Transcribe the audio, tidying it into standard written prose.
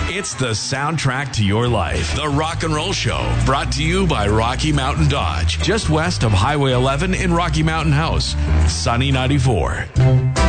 It's the soundtrack to your life. The Rock and Roll Show, brought to you by Rocky Mountain Dodge, just west of Highway 11 in Rocky Mountain House. Sunny 94.